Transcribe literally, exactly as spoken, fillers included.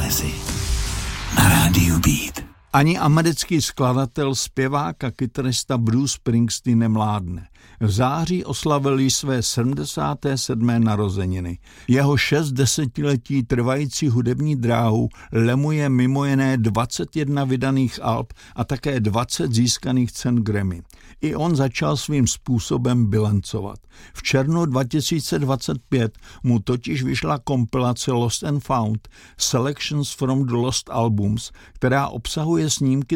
Analýzy na rádiu Beat. Ani americký skladatel, zpěvák a kytarista Bruce Springsteen nemládne. V září oslavil již své sedmdesáté sedmé narozeniny. Jeho šest desetiletí trvající hudební dráhu lemuje mimo jiné dvacet jedna vydaných alb a také dvacet získaných cen Grammy. I on začal svým způsobem bilancovat. V červnu dva tisíce dvacet pět mu totiž vyšla kompilace Lost and Found, Selections from the Lost Albums, která obsahuje snímky